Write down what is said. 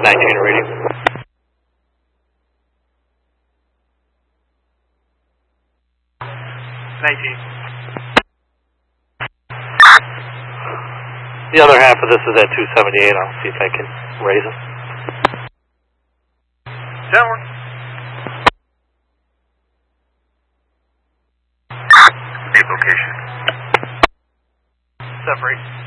19 reading. The other half of this is at 278. I'll see if I can raise it. Tower. Location. Separate.